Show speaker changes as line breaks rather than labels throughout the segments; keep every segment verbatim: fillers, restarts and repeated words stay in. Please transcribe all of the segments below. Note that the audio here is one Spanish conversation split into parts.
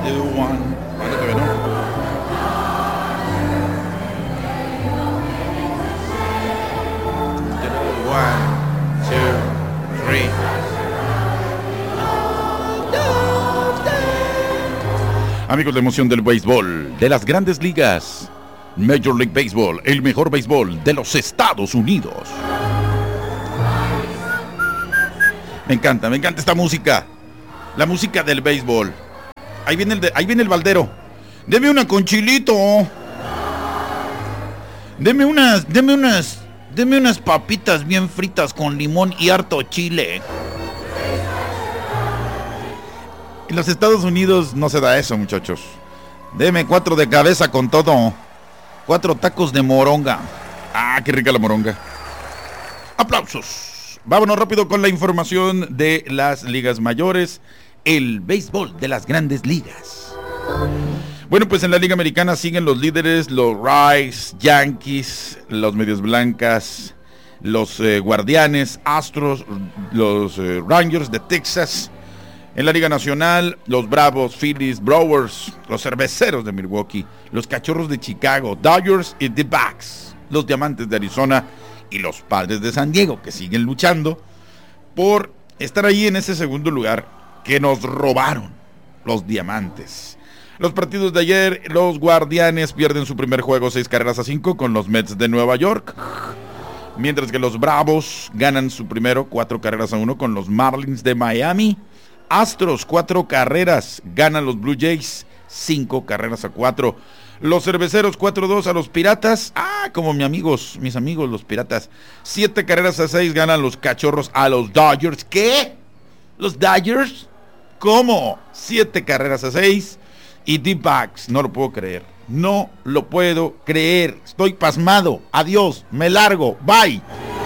two, one. Ándate, ¿no? One, two, three. Amigos, la emoción del béisbol, de las grandes ligas. Major League Baseball, el mejor béisbol de los Estados Unidos. Me encanta, me encanta esta música. La música del béisbol. Ahí viene el, de, ahí viene el baldero. Deme una con chilito. Deme unas, deme unas, deme unas papitas bien fritas con limón y harto chile. En los Estados Unidos no se da eso, muchachos. Deme cuatro de cabeza con todo. Cuatro tacos de moronga. Ah, qué rica la moronga. Aplausos. Vámonos rápido con la información de las ligas mayores. El béisbol de las grandes ligas. Bueno, pues en la Liga Americana siguen los líderes, los Rays, Yankees, los Medias Blancas, los eh, Guardianes, Astros, los eh, Rangers de Texas. En la Liga Nacional, los Bravos, Phillies, Brewers, los Cerveceros de Milwaukee, los Cachorros de Chicago, Dodgers y The Backs, los Diamantes de Arizona y los Padres de San Diego, que siguen luchando por estar ahí en ese segundo lugar que nos robaron los Diamantes. Los partidos de ayer, los Guardianes pierden su primer juego seis carreras a cinco con los Mets de Nueva York, mientras que los Bravos ganan su primero cuatro carreras a uno con los Marlins de Miami. Astros, cuatro carreras, ganan los Blue Jays, cinco carreras a cuatro. Los Cerveceros, cuatro dos a los Piratas. Ah, como mis amigos, mis amigos los Piratas. siete carreras a seis, ganan los Cachorros a los Dodgers. ¿Qué? ¿Los Dodgers? ¿Cómo? siete carreras a seis. Y D-Backs, no lo puedo creer. No lo puedo creer. Estoy pasmado. Adiós, me largo. Bye.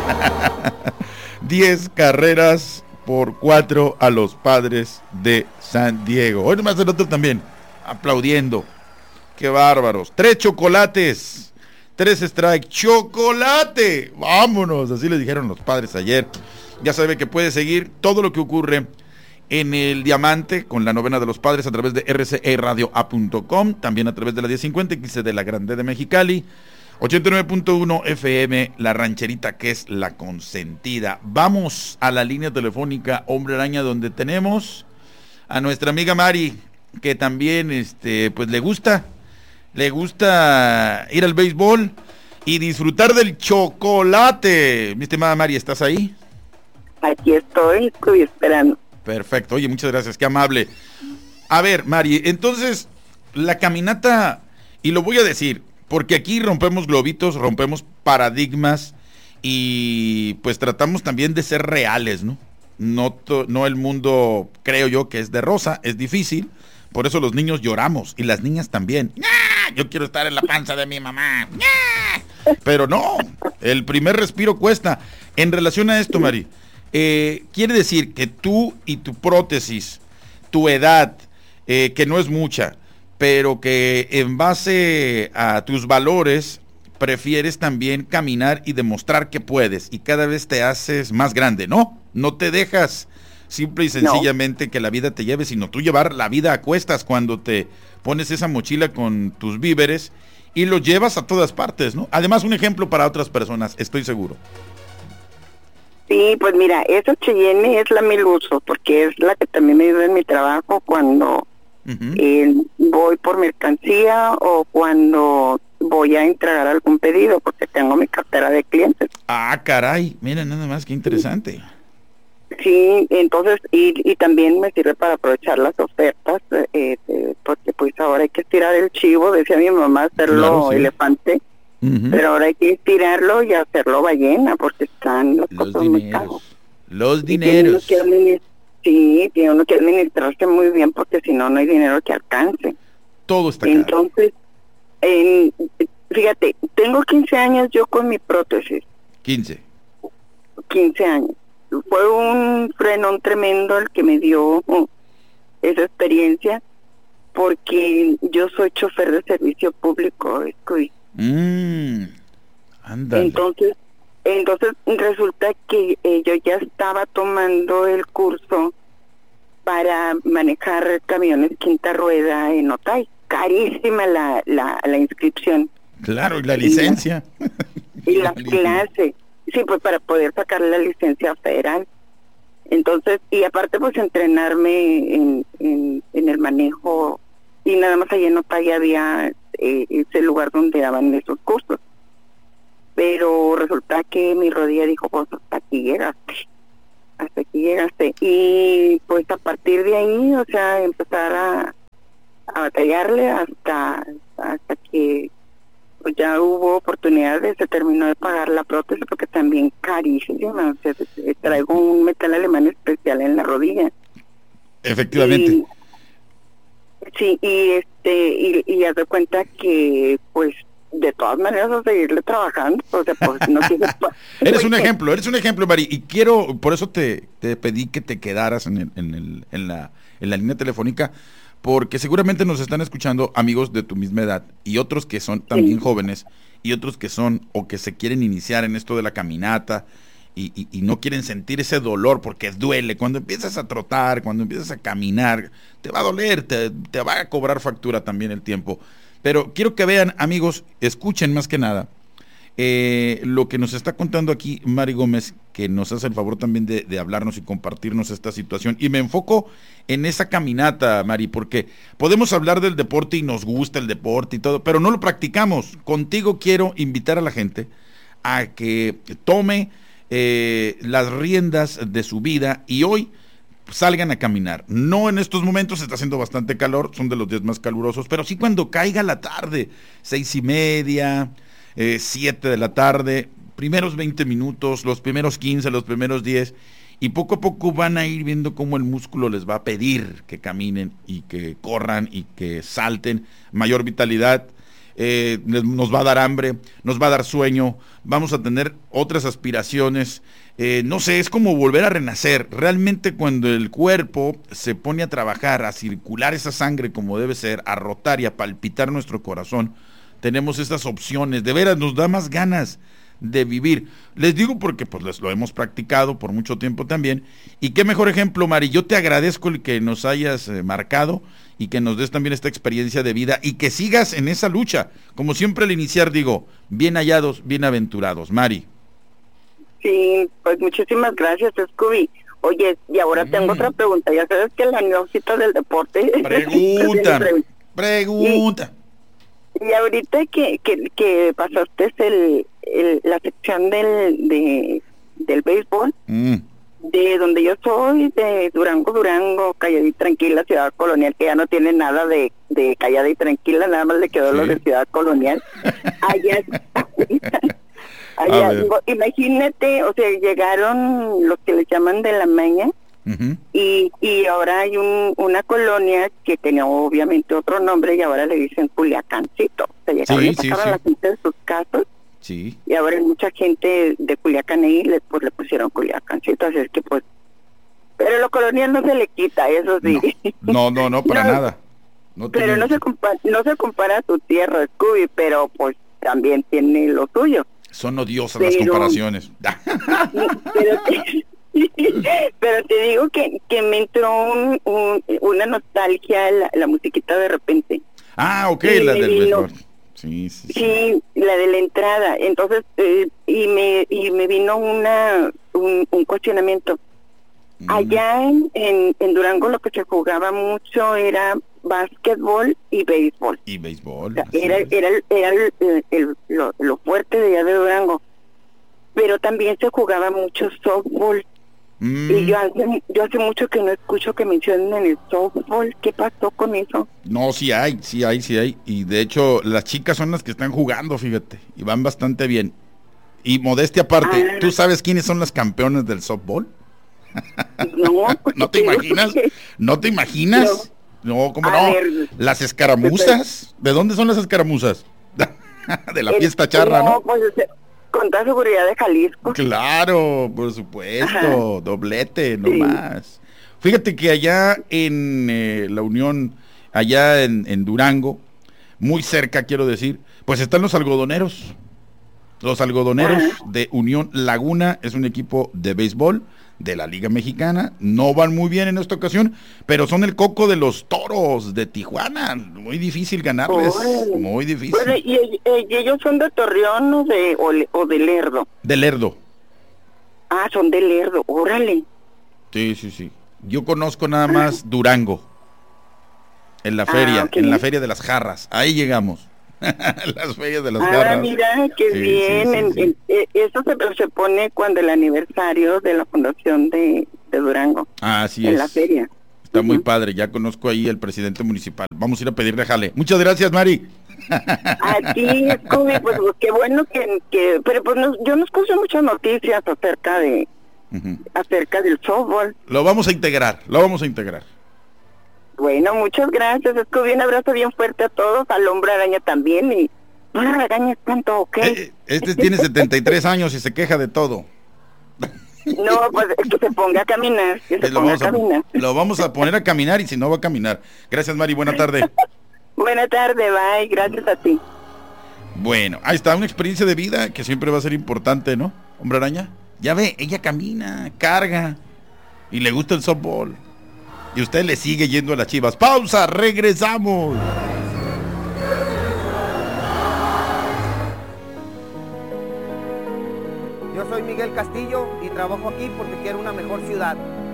diez carreras por cuatro a los Padres de San Diego. Hoy nomás el otro también, aplaudiendo. ¡Qué bárbaros! Tres chocolates, tres strikes, ¡chocolate! ¡Vámonos! Así les dijeron los Padres ayer. Ya sabe que puede seguir todo lo que ocurre en el Diamante con la novena de los Padres a través de r c e radio a punto com, también a través de la diez cincuenta quince de la Grande de Mexicali, ochenta y nueve punto uno F M, La Rancherita, que es la consentida. Vamos a la línea telefónica Hombre Araña, donde tenemos a nuestra amiga Mari, que también este, pues le gusta, le gusta ir al béisbol y disfrutar del chocolate. Mi estimada Mari, ¿estás ahí?
Aquí estoy, estoy esperando.
Perfecto, oye, muchas gracias, qué amable. A ver, Mari, entonces, la caminata, y lo voy a decir, porque aquí rompemos globitos, rompemos paradigmas y pues tratamos también de ser reales, ¿no? No, to, no el mundo, creo yo, que es de rosa, es difícil, por eso los niños lloramos y las niñas también. ¡Ah! Yo quiero estar en la panza de mi mamá. ¡Ah! Pero no, el primer respiro cuesta. En relación a esto, Mari, eh, quiere decir que tú y tu prótesis, tu edad, eh, que no es mucha, pero que en base a tus valores prefieres también caminar y demostrar que puedes y cada vez te haces más grande, ¿no? No te dejas simple y sencillamente no. que la vida te lleve, sino tú llevar la vida a cuestas cuando te pones esa mochila con tus víveres y lo llevas a todas partes, ¿no? Además, un ejemplo para otras personas, estoy seguro.
Sí, pues mira, esa Cheyenne es la mil uso, porque es la que también me ayuda en mi trabajo cuando uh-huh. eh, voy por mercancía o cuando voy a entregar algún pedido, porque tengo mi cartera de clientes.
Ah, caray, mira nada más, qué interesante.
Sí, entonces, y, y también me sirve para aprovechar las ofertas, eh, eh, porque pues ahora hay que estirar el chivo, decía mi mamá, hacerlo claro, sí. elefante. Uh-huh. Pero ahora hay que estirarlo y hacerlo ballena, porque están las
los
cosas
dineros,
muy caros.
Los dineros.
Tiene administ- sí, tiene uno que administrarse muy bien, porque si no, no hay dinero que alcance.
Todo está caro.
Entonces, en, fíjate, tengo quince años yo con mi prótesis.
quince.
quince años. Fue un frenón tremendo el que me dio uh, esa experiencia, porque yo soy chofer de servicio público, Scooby.
Mm,
entonces entonces resulta que eh, yo ya estaba tomando el curso para manejar camiones quinta rueda en Otay. Carísima la, la, la inscripción.
Claro, y la licencia.
Y la clase. Sí, pues para poder sacar la licencia federal. Entonces, y aparte pues entrenarme en, en, en el manejo, y nada más allá en Otay había eh, ese lugar donde daban esos cursos. Pero resulta que mi rodilla dijo, pues hasta aquí llegaste, hasta aquí llegaste. Y pues a partir de ahí, o sea, empezar a, a batallarle hasta, hasta que pues ya hubo oportunidades, se terminó de pagar la prótesis porque también carísima, o sea, traigo un metal alemán especial en la rodilla.
Efectivamente.
Y, sí, y este, y, y haz de cuenta que pues de todas maneras a seguirle trabajando, o sea, pues no tienes...
Eres un ejemplo, eres un ejemplo, Mari, y quiero, por eso te, te pedí que te quedaras en, el, en, el, en, la, en la línea telefónica, porque seguramente nos están escuchando amigos de tu misma edad y otros que son también sí. jóvenes y otros que son o que se quieren iniciar en esto de la caminata y, y, y no quieren sentir ese dolor porque duele. Cuando empiezas a trotar, cuando empiezas a caminar, te va a doler, te, te va a cobrar factura también el tiempo. Pero quiero que vean, amigos, escuchen más que nada eh, lo que nos está contando aquí Mari Gómez, que nos hace el favor también de, de hablarnos y compartirnos esta situación. Y me enfoco en esa caminata, Mari, porque podemos hablar del deporte y nos gusta el deporte y todo, pero no lo practicamos. Contigo quiero invitar a la gente a que tome eh, las riendas de su vida y hoy salgan a caminar. No en estos momentos, está haciendo bastante calor, son de los días más calurosos, pero sí cuando caiga la tarde, seis y media, eh, siete de la tarde, primeros veinte minutos, los primeros quince, los primeros diez, y poco a poco van a ir viendo cómo el músculo les va a pedir que caminen y que corran y que salten, mayor vitalidad. Eh, nos va a dar hambre, nos va a dar sueño, vamos a tener otras aspiraciones, eh, no sé, es como volver a renacer. Realmente cuando el cuerpo se pone a trabajar, a circular esa sangre como debe ser, a rotar y a palpitar nuestro corazón, tenemos estas opciones, de veras nos da más ganas de vivir. Les digo porque pues les lo hemos practicado por mucho tiempo también, y qué mejor ejemplo, Mari, yo te agradezco el que nos hayas eh, marcado y que nos des también esta experiencia de vida y que sigas en esa lucha, como siempre al iniciar digo, bien hallados, bienaventurados. Mari.
Sí, pues muchísimas gracias, Scooby. Oye, y ahora mm. tengo otra pregunta, ya sabes que la neófita del deporte...
Pregunta, pregunta.
Y, y ahorita que, que, que pasaste el, el, la sección del, de, del béisbol, mm. de donde yo soy, de Durango, Durango, Callada y Tranquila, Ciudad Colonial, que ya no tiene nada de, de Callada y Tranquila, nada más le quedó ¿sí? lo de Ciudad Colonial. Allá, allá digo, imagínate, o sea, llegaron los que les llaman de la maña, uh-huh. y, y ahora hay un, una colonia que tenía obviamente otro nombre y ahora le dicen Culiacancito. O sea, llegaron sí, a sacar sí, a sí. la gente de sus casas.
Sí. Y
ahora hay mucha gente de Culiacán ahí, le, pues le pusieron Culiacancito, así es que pues... Pero lo colonial no se le quita, eso sí.
No, no, no, no para no, nada.
No pero no se, compara, no se compara a tu tierra, Scooby, pero pues también tiene lo suyo.
Son odiosas pero, las comparaciones.
Pero te, pero te digo que, que me entró un, un, una nostalgia, la, la musiquita de repente.
Ah, ok, y la del béisbol. Sí, sí, sí.
sí, la de la entrada. Entonces, eh, y me y me vino una un, un cuestionamiento. Mm. Allá en, en, en Durango lo que se jugaba mucho era básquetbol y béisbol.
Y béisbol.
O sea, era era, el, era el, el, el, lo, lo fuerte de allá de Durango. Pero también se jugaba mucho softball. Mm. Y yo hace, yo hace mucho que no escucho que mencionen en el softball. ¿Qué pasó con eso?
No, sí hay, sí hay, sí hay. Y de hecho, las chicas son las que están jugando, fíjate. Y van bastante bien. Y modestia aparte, ah. ¿tú sabes quiénes son las campeonas del softball?
No,
¿No te imaginas? Que... ¿No te imaginas? No, no ¿cómo a no? Ver, las escaramuzas. ¿De dónde son las escaramuzas? De la el, fiesta charra, ¿no? ¿no?
Pues, con toda seguridad de Jalisco.
Claro, por supuesto, ajá. Doblete, no sí. más. Fíjate que allá en eh, la Unión, allá en, en Durango, muy cerca quiero decir, pues están los algodoneros. Los algodoneros Ajá. de Unión Laguna es un equipo de béisbol de la Liga Mexicana. No van muy bien en esta ocasión, pero son el coco de los Toros de Tijuana. Muy difícil ganarles, oh. muy difícil.
Bueno, ¿y, y, y ellos son de Torreón o de, o, o de Lerdo?
De Lerdo.
Ah, son de Lerdo, órale.
Sí, sí, sí. Yo conozco nada más ah. Durango. En la feria, ah, okay. en la feria de las jarras. Ahí llegamos. Las ferias de las
ah,
jarras.
Ah, mira, qué sí, bien. Sí, sí, en, sí. En, en, eso se, se pone cuando el aniversario de la fundación de, de Durango.
Ah, así
en
es.
En la feria.
Está uh-huh. muy padre. Ya conozco ahí el presidente municipal. Vamos a ir a pedirle jale. Muchas gracias, Mari.
A ti, Scooby, pues qué bueno que... que pero pues no, yo no escucho muchas noticias acerca de... Uh-huh. acerca del softball.
Lo vamos a integrar, lo vamos a integrar.
Bueno, muchas gracias, Scooby, un abrazo bien fuerte a todos, al Hombre Araña también, y no la regañes tanto, ¿ok?
Eh, este tiene setenta y tres años y se queja de todo.
No, pues que se ponga a caminar, que se
lo
ponga
vamos
a caminar.
A, lo vamos a poner a caminar y si no va a caminar. Gracias, Mari, buena tarde.
Buena tarde, bye, gracias a ti.
Bueno, ahí está, una experiencia de vida que siempre va a ser importante, ¿no? Hombre Araña, ya ve, ella camina, carga y le gusta el softball. Y usted le sigue yendo a las Chivas. Pausa, regresamos.
Yo soy Miguel Castillo y trabajo aquí porque quiero una mejor ciudad.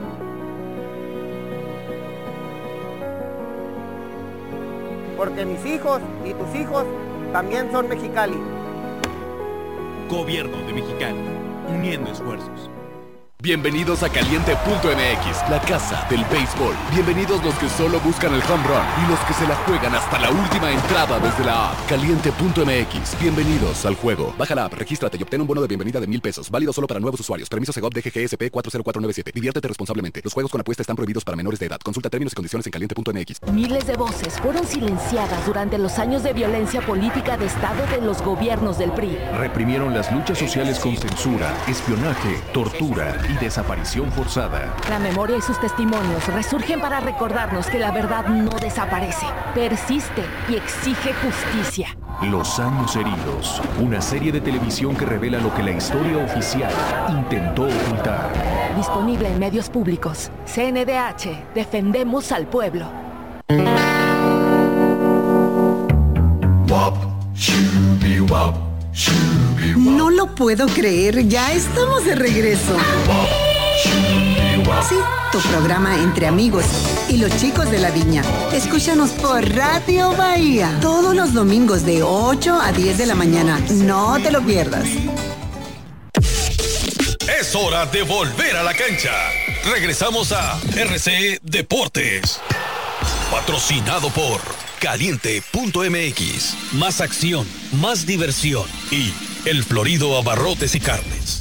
Porque mis hijos y tus hijos también son Mexicali.
Gobierno de Mexicali, uniendo esfuerzos. Bienvenidos a Caliente punto M X, la casa del béisbol. Bienvenidos los que solo buscan el home run y los que se la juegan hasta la última entrada desde la app. Caliente punto M X, bienvenidos al juego. Baja la app, regístrate y obtén un bono de bienvenida de mil pesos. Válido solo para nuevos usuarios. Permiso Segov D G G S P cuatro cero cuatro nueve siete. Diviértete responsablemente. Los juegos con apuesta están prohibidos para menores de edad. Consulta términos y condiciones en Caliente punto M X.
Miles de voces fueron silenciadas durante los años de violencia política de Estado de los gobiernos del P R I.
Reprimieron las luchas sociales con censura, espionaje, tortura y desaparición forzada.
La memoria y sus testimonios resurgen para recordarnos que la verdad no desaparece, persiste y exige justicia.
Los años heridos, una serie de televisión que revela lo que la historia oficial intentó ocultar.
Disponible en medios públicos. C N D H, defendemos al pueblo.
No lo puedo creer, ya estamos de regreso. Sí, tu programa entre amigos y los chicos de la viña. Escúchanos por Radio Bahía todos los domingos de ocho a diez de la mañana. No te lo pierdas.
Es hora de volver a la cancha. Regresamos a R C Deportes. Patrocinado por Caliente punto M X. Más acción, más diversión y El Florido Abarrotes y Carnes.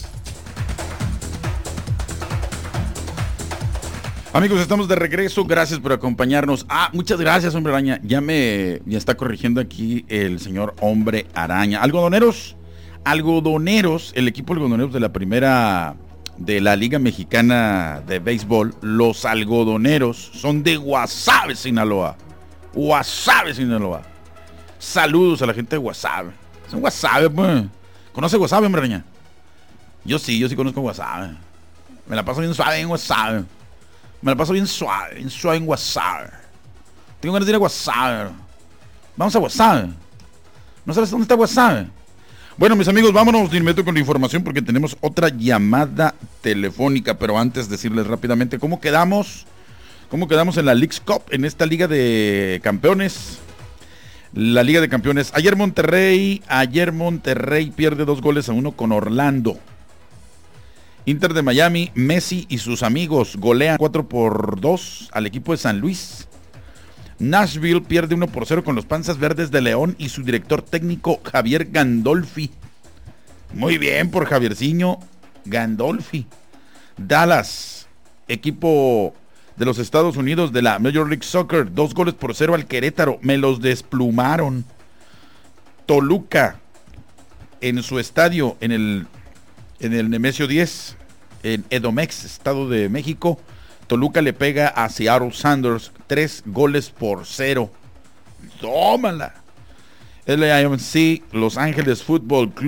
Amigos, estamos de regreso, gracias por acompañarnos. Ah, muchas gracias, Hombre Araña. Ya me ya está corrigiendo aquí el señor Hombre Araña. Algodoneros, algodoneros, el equipo algodoneros de la primera de la Liga Mexicana de Béisbol, los algodoneros son de Guasave, Sinaloa. Guasave, Sinaloa. Saludos a la gente de Guasave. Son Guasave, pues. ¿Conoce Guasave, Hombre Araña? Yo sí, yo sí conozco Guasave. Me la paso bien suave en Guasave. Me la paso bien suave, bien suave en Guasave. Tengo ganas de ir a Guasave. Vamos a Guasave. ¿No sabes dónde está Guasave? Bueno, mis amigos, vámonos de inmediato con la información porque tenemos otra llamada telefónica. Pero antes decirles rápidamente cómo quedamos. Cómo quedamos en la Leagues Cup, en esta Liga de Campeones. La Liga de Campeones. Ayer Monterrey, ayer Monterrey pierde dos goles a uno con Orlando. Inter de Miami, Messi y sus amigos golean cuatro por dos al equipo de San Luis. Nashville pierde uno por cero con los Panzas Verdes de León y su director técnico Javier Gandolfi. Muy bien por Javierciño Gandolfi. Dallas, equipo de los Estados Unidos de la Major League Soccer, dos goles por cero al Querétaro. Me los desplumaron. Toluca, en su estadio, en el... En el Nemesio diez, en Edomex, Estado de México, Toluca le pega a Seattle Sounders tres goles por cero. ¡Tómala! L A M C, Los Ángeles Fútbol Club,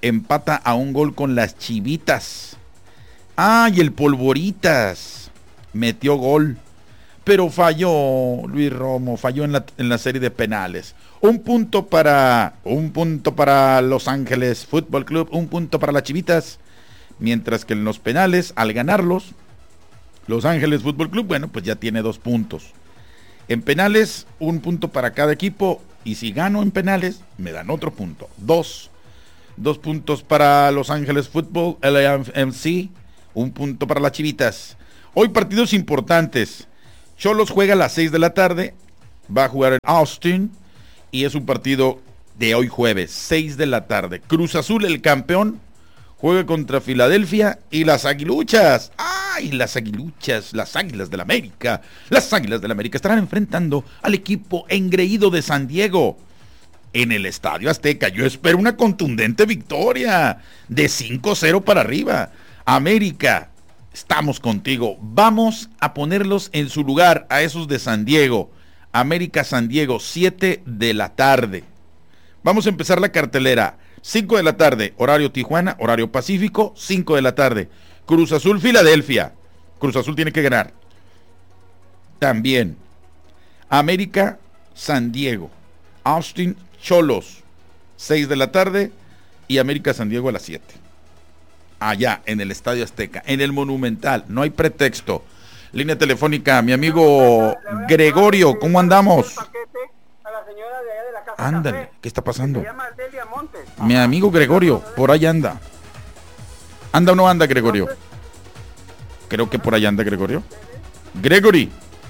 empata a un gol con las Chivitas. Ah, y el Polvoritas metió gol, pero falló Luis Romo, falló en la, en la serie de penales. Un punto para un punto para Los Ángeles Fútbol Club, un punto para las Chivitas, mientras que en los penales, al ganarlos, Los Ángeles Fútbol Club, bueno, pues ya tiene dos puntos. En penales, un punto para cada equipo, y si gano en penales, me dan otro punto. Dos. Dos puntos para Los Ángeles Fútbol, L A F C, un punto para las Chivitas. Hoy partidos importantes. Xolos juega a las seis de la tarde, va a jugar en Austin, y es un partido de hoy jueves, seis de la tarde. Cruz Azul, el campeón, juega contra Filadelfia y las Aguiluchas. ¡Ay, las Aguiluchas! Las Águilas del América. Las Águilas del América estarán enfrentando al equipo engreído de San Diego en el Estadio Azteca. Yo espero una contundente victoria de cinco cero para arriba. América, estamos contigo. Vamos a ponerlos en su lugar a esos de San Diego. América San Diego, siete de la tarde. Vamos a empezar la cartelera. cinco de la tarde, horario Tijuana, horario Pacífico. cinco de la tarde, Cruz Azul Filadelfia. Cruz Azul tiene que ganar. También América San Diego, Austin Xolos, seis de la tarde, y América San Diego a las siete. Allá en el Estadio Azteca, en el Monumental, no hay pretexto. Línea telefónica, mi amigo Gregorio, ¿cómo andamos? Ándale, ¿qué está pasando? Mi amigo Gregorio, por ahí anda. ¿Anda o no anda, Gregorio? Creo que por ahí anda, Gregorio. Gregory.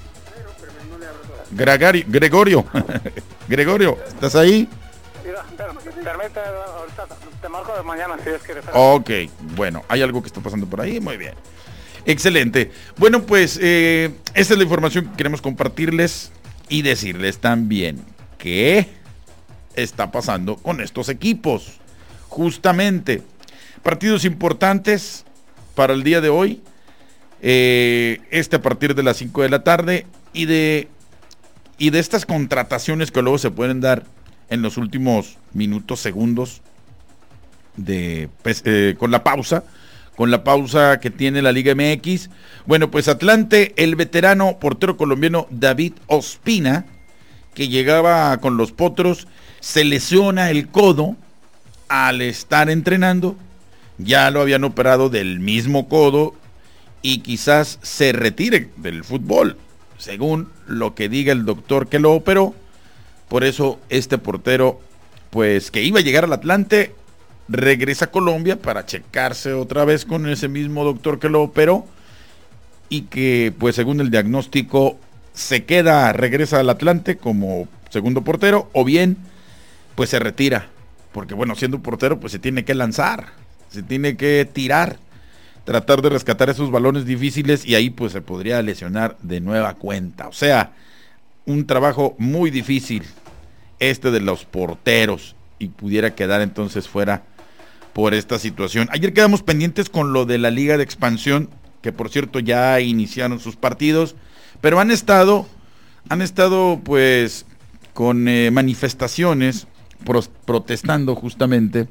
Gregari, Gregorio. Gregorio, ¿estás ahí?
Permite, ahorita te marco de mañana si es que eres...
Ok, bueno, hay algo que está pasando por ahí, muy bien. Excelente. Bueno, pues eh, esta es la información que queremos compartirles y decirles también qué está pasando con estos equipos. Justamente, partidos importantes para el día de hoy, eh, este a partir de las cinco de la tarde, y de, y de estas contrataciones que luego se pueden dar en los últimos minutos, segundos, de, pues, eh, con la pausa, con la pausa que tiene la Liga M X. Bueno, pues Atlante, el veterano portero colombiano David Ospina, que llegaba con los Potros, se lesiona el codo al estar entrenando. Ya lo habían operado del mismo codo y quizás se retire del fútbol, según lo que diga el doctor que lo operó. Por eso este portero, pues que iba a llegar al Atlante, regresa a Colombia para checarse otra vez con ese mismo doctor que lo operó, y que pues según el diagnóstico se queda, regresa al Atlante como segundo portero, o bien pues se retira, porque bueno, siendo portero pues se tiene que lanzar, se tiene que tirar, tratar de rescatar esos balones difíciles, y ahí pues se podría lesionar de nueva cuenta. O sea, un trabajo muy difícil este de los porteros, y pudiera quedar entonces fuera por esta situación. Ayer quedamos pendientes con lo de la Liga de Expansión, que por cierto ya iniciaron sus partidos, pero han estado, han estado pues con eh, manifestaciones pro, protestando justamente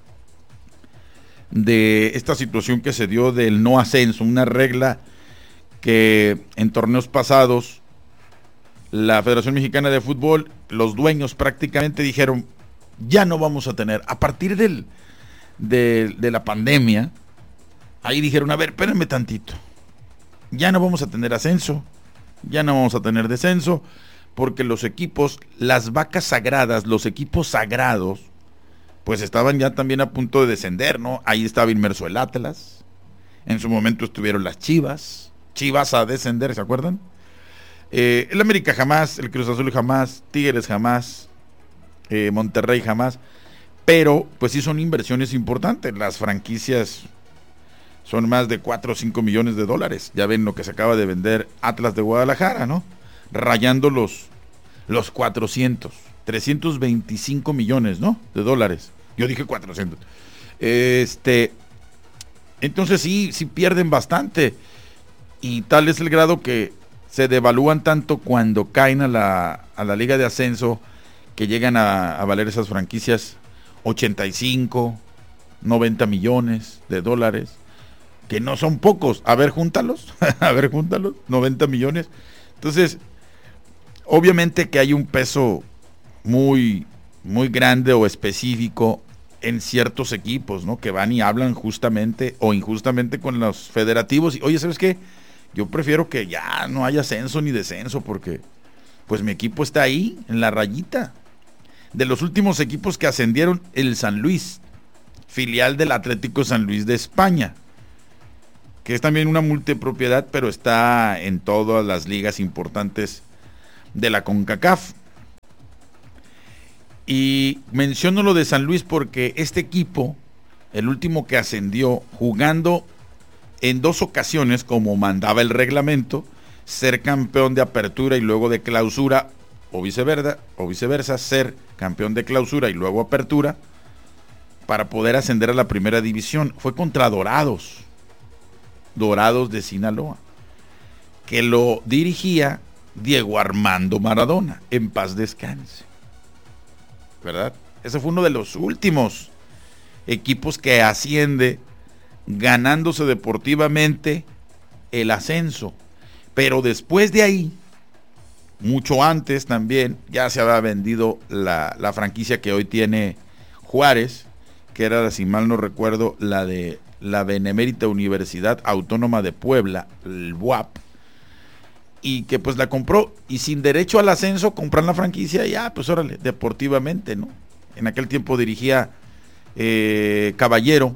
de esta situación que se dio del no ascenso, una regla que en torneos pasados la Federación Mexicana de Fútbol, los dueños prácticamente dijeron, ya no vamos a tener, a partir del, de, de la pandemia, ahí dijeron, a ver, espérenme tantito, ya no vamos a tener ascenso, ya no vamos a tener descenso, porque los equipos, las vacas sagradas, los equipos sagrados, pues estaban ya también a punto de descender, ¿no? Ahí estaba inmerso el Atlas, en su momento estuvieron las Chivas, Chivas a descender, ¿se acuerdan? Eh, el América jamás, el Cruz Azul jamás, Tigres jamás, eh, Monterrey jamás, pero pues sí son inversiones importantes. Las franquicias son más de cuatro o cinco millones de dólares. Ya ven lo que se acaba de vender Atlas de Guadalajara, ¿no? Rayando los, los cuatrocientos, trescientos veinticinco millones, ¿no? De dólares. Yo dije cuatrocientos. Este, entonces sí, sí pierden bastante. Y tal es el grado que se devalúan tanto cuando caen a la, a la Liga de Ascenso, que llegan a, a valer esas franquicias ochenta y cinco, noventa millones de dólares, que no son pocos. A ver, júntalos, a ver, júntalos, noventa millones. Entonces, obviamente que hay un peso muy, muy grande o específico en ciertos equipos, ¿no? Que van y hablan justamente o injustamente con los federativos. Y, oye, ¿sabes qué? Yo prefiero que ya no haya ascenso ni descenso, porque pues mi equipo está ahí, en la rayita. De los últimos equipos que ascendieron, el San Luis, filial del Atlético San Luis de España, que es también una multipropiedad, pero está en todas las ligas importantes de la CONCACAF. Y menciono lo de San Luis porque este equipo, el último que ascendió, jugando en dos ocasiones, como mandaba el reglamento, ser campeón de apertura y luego de clausura, o viceversa, o viceversa, ser campeón de clausura y luego apertura, para poder ascender a la primera división. Fue contra Dorados, Dorados de Sinaloa, que lo dirigía Diego Armando Maradona, en paz descanse, ¿verdad? Ese fue uno de los últimos equipos que asciende, ganándose deportivamente el ascenso. Pero después de ahí, mucho antes también, ya se había vendido la, la franquicia que hoy tiene Juárez, que era, si mal no recuerdo, la de la Benemérita Universidad Autónoma de Puebla, el B U A P, y que pues la compró, y sin derecho al ascenso, compran la franquicia, y ya, pues órale, deportivamente, ¿no? En aquel tiempo dirigía eh, Caballero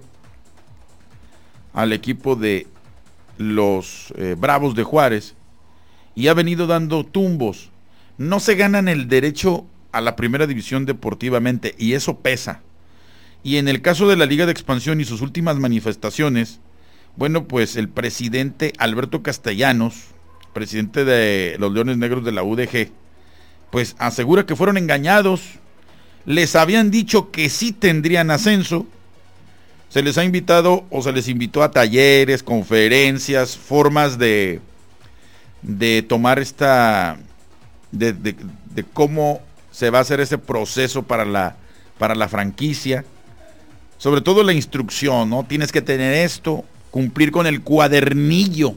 al equipo de los eh, Bravos de Juárez, y ha venido dando tumbos. No se ganan el derecho a la primera división deportivamente, y eso pesa. Y en el caso de la Liga de Expansión y sus últimas manifestaciones, bueno, pues el presidente Alberto Castellanos, presidente de los Leones Negros de la U D G, pues asegura que fueron engañados. Les habían dicho que sí tendrían ascenso. Se les ha invitado o se les invitó a talleres, conferencias, formas de, de tomar esta, de, de, de cómo se va a hacer ese proceso para la, para la franquicia. Sobre todo la instrucción, ¿no? Tienes que tener esto, cumplir con el cuadernillo.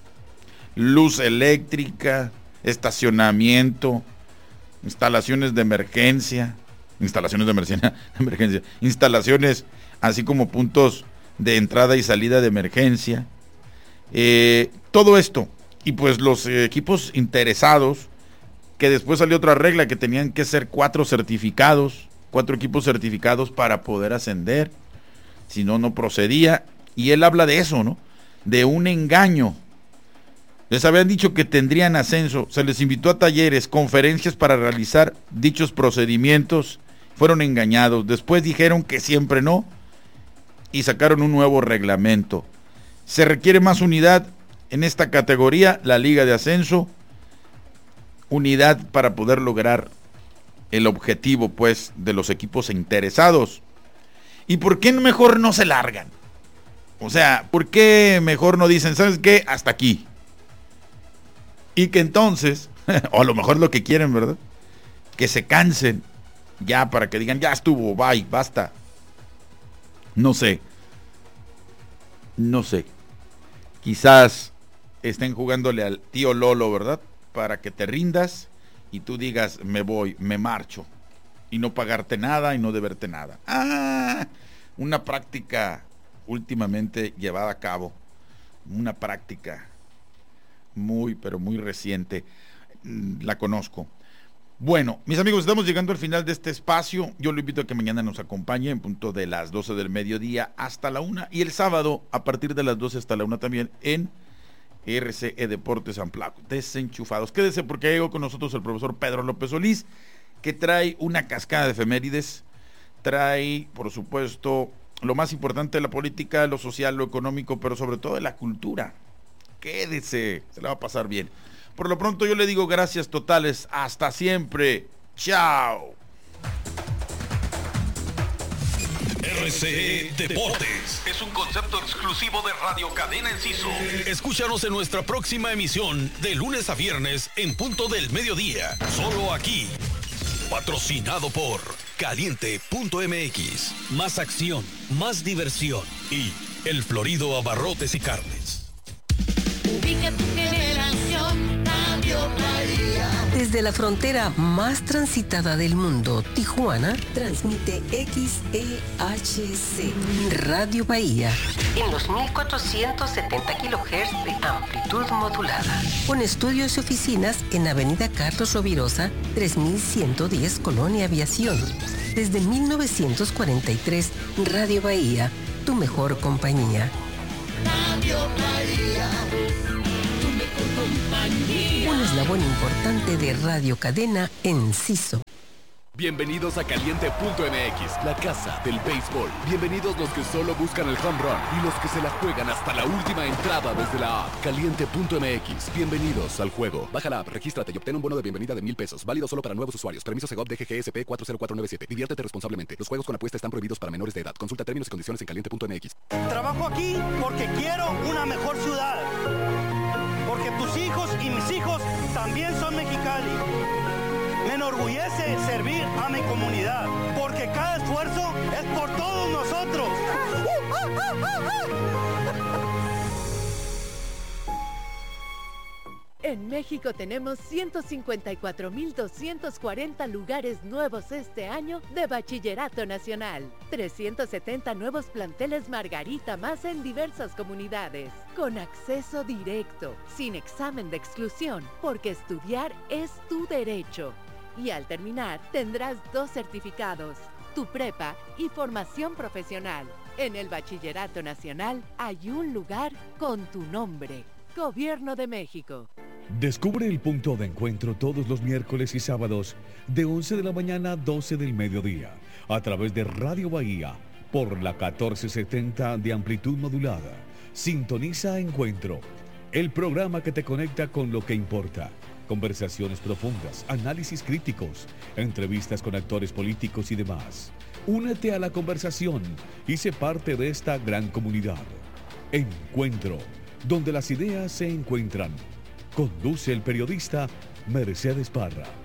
Luz eléctrica, estacionamiento, instalaciones de emergencia, instalaciones de emergencia, emergencia, instalaciones así como puntos de entrada y salida de emergencia, eh, todo esto. Y pues los eh, equipos interesados, que después salió otra regla, que tenían que ser cuatro certificados, cuatro equipos certificados para poder ascender, si no, no procedía. Y él habla de eso, ¿no? De un engaño. Les habían dicho que tendrían ascenso, se les invitó a talleres, conferencias para realizar dichos procedimientos, fueron engañados. Después dijeron que siempre no, y sacaron un nuevo reglamento. Se requiere más unidad en esta categoría, la Liga de Ascenso, unidad para poder lograr el objetivo, pues, de los equipos interesados. ¿Y por qué mejor no se largan? O sea, ¿por qué mejor no dicen, ¿sabes qué? Hasta aquí. Y que entonces, o a lo mejor lo que quieren, ¿verdad? Que se cansen, ya, para que digan, ya estuvo, bye, basta. No sé. No sé. Quizás estén jugándole al tío Lolo, ¿verdad? Para que te rindas y tú digas, me voy, me marcho. Y no pagarte nada y no deberte nada. Ah, una práctica últimamente llevada a cabo. Una práctica muy, pero muy reciente. La conozco. Bueno, mis amigos, estamos llegando al final de este espacio. Yo lo invito a que mañana nos acompañe en punto de las doce del mediodía hasta la una. Y el sábado, a partir de las doce hasta la una también, en R C E Deportes Amplaco. Desenchufados. Quédese porque llegó con nosotros el profesor Pedro López Solís, que trae una cascada de efemérides. Trae, por supuesto, lo más importante de la política, lo social, lo económico, pero sobre todo de la cultura. Quédese, se la va a pasar bien. Por lo pronto yo le digo gracias totales, hasta siempre, chao.
R C E Deportes es un concepto exclusivo de Radio Cadena Enciso. Escúchanos en nuestra próxima emisión de lunes a viernes en punto del mediodía, solo aquí, patrocinado por caliente punto m x. Más acción, más diversión y El Florido Abarrotes y Carnes.
Ubica tu generación, Radio Bahía.
Desde la frontera más transitada del mundo, Tijuana, transmite X E H C, Radio Bahía, en los mil cuatrocientos setenta kilohertz de amplitud modulada, con estudios y oficinas en Avenida Carlos Rovirosa, tres mil ciento diez, Colonia Aviación. Desde mil novecientos cuarenta y tres, Radio Bahía, tu mejor compañía.
Radio Bahía, tu mejor compañía.
Un eslabón importante de Radio Cadena Enciso.
Bienvenidos a caliente punto m x, la casa del béisbol. Bienvenidos los que solo buscan el home run y los que se la juegan hasta la última entrada desde la app. caliente punto m x, bienvenidos al juego. Baja la app, regístrate y obtén un bono de bienvenida de mil pesos. Válido solo para nuevos usuarios. Permiso Segov D G G S P cuatro cero cuatro nueve siete. Diviértete responsablemente. Los juegos con apuesta están prohibidos para menores de edad. Consulta términos y condiciones en caliente punto m x.
Trabajo aquí porque quiero una mejor ciudad. Porque tus hijos y mis hijos también son Mexicali. Me enorgullece servir a mi comunidad, porque cada esfuerzo es por todos nosotros.
En México tenemos ciento cincuenta y cuatro mil doscientos cuarenta lugares nuevos este año de Bachillerato Nacional. trescientos setenta nuevos planteles Margarita más en diversas comunidades. Con acceso directo, sin examen de exclusión, porque estudiar es tu derecho. Y al terminar, tendrás dos certificados, tu prepa y formación profesional. En el Bachillerato Nacional hay un lugar con tu nombre. Gobierno de México.
Descubre el punto de encuentro todos los miércoles y sábados de once de la mañana a doce del mediodía a través de Radio Bahía por la catorce setenta de amplitud modulada. Sintoniza Encuentro, el programa que te conecta con lo que importa. Conversaciones profundas, análisis críticos, entrevistas con actores políticos y demás. Únete a la conversación y sé parte de esta gran comunidad. Encuentro, donde las ideas se encuentran. Conduce el periodista Mercedes Parra.